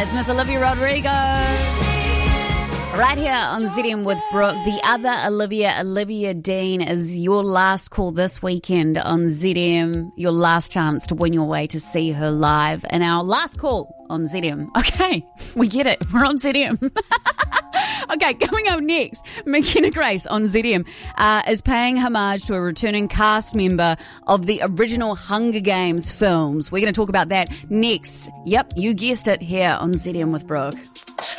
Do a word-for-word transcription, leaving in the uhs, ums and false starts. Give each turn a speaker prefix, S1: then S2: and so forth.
S1: It's Miss Olivia Rodrigo. Right here on Z M with Brooke. The other Olivia, Olivia Dean, is your last call this weekend on Z M. Your last chance to win your way to see her live. And our last call on Z M. Okay, we get it. We're on Z M. Okay, coming up next, McKenna Grace on Z M uh, is paying homage to a returning cast member of the original Hunger Games films. We're going to talk about that next. Yep, you guessed it, here on Z M with Brooke.